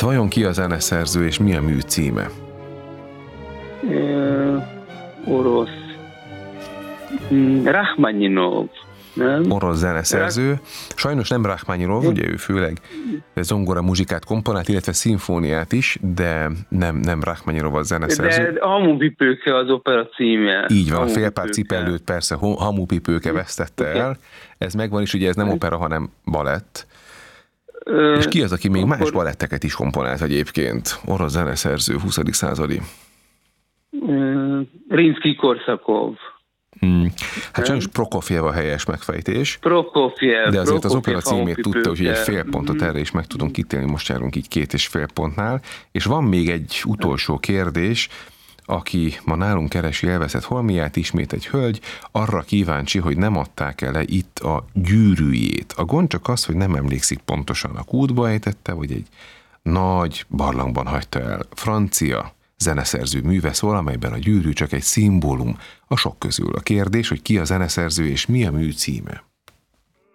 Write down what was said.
vajon ki a zeneszerző, és mi a mű címe? Orosz. Rachmaninov. Nem? Orosz zeneszerző. Sajnos nem Rachmaninov, ugye ő főleg zongora muzsikát komponált, illetve szimfóniát is, de nem Rachmaninov a zeneszerző. De Hamupipőke az opera címe. Így van, Félpár cipellőt persze Hamupipőke vesztette el. Ez megvan is, ugye ez nem opera, hanem balett. És ki az, aki még más baletteket is komponált egyébként? Orosz zeneszerző, 20. századi. Rimszkij-Korszakov. Hát sajnos Prokofjev a helyes megfejtés. Prokofjev. De azért az opera címét tudta, úgyhogy egy fél pontot erre is meg tudunk ítélni, most járunk így 2,5 pontnál. És van még egy utolsó kérdés, aki ma nálunk keresi elveszett holmiát, ismét egy hölgy, arra kíváncsi, hogy nem adták el itt a gyűrűjét. A gond csak az, hogy nem emlékszik pontosan, a kútba ejtette, vagy egy nagy barlangban hagyta el. Francia zeneszerző műve szól, amelyben a gyűrű csak egy szimbólum a sok közül. A kérdés, hogy ki a zeneszerző és mi a mű címe.